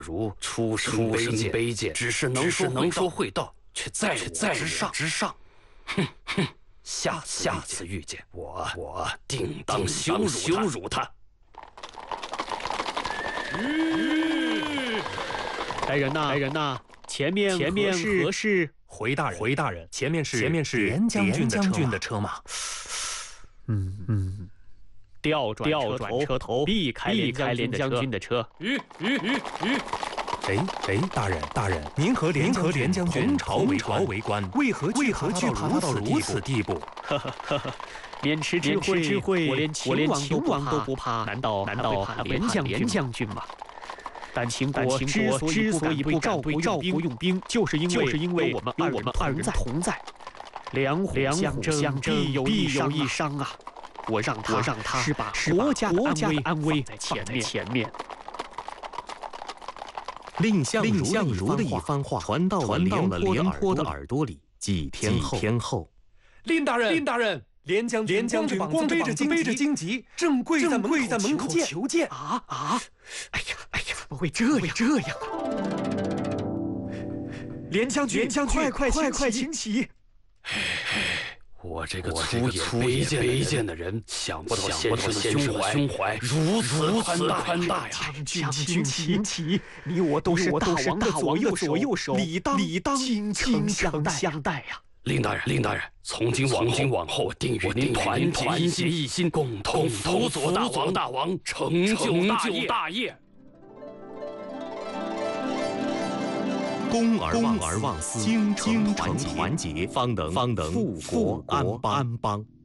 如出身卑贱，只是能说会道，却在我之上。哼！下次遇见我，定当羞辱他。 来人呐！前面何事？ 回大人，前面是连将军的车马。 调转车头，避开连将军的车。 大人，您和连将军同朝为官，为何惧怕到如此地步？ 免持智慧，我连秦王都不怕，难道怕连将军吗？但秦国之所以不召不用兵，就是因为有我们二人同在。两虎相争，必有一伤啊！我让他是把国家的安危放在前面。 蔺相如的一番话传到了廉颇的耳朵里。几天后， 蔺大人，连将军光背着荆棘，正跪在门口求见。 哎呀，怎么会这样？连将军，快请起！ 我这个粗野卑贱的人，想不到先生的胸怀如此宽大呀！ 将军请起，你我都是大王的左右手，理当倾城相待呀！ 蔺大人，从今往后，我定与您团结一心，共同辅佐大王，成就大业。 公而忘私，精诚团结，方能富国安邦。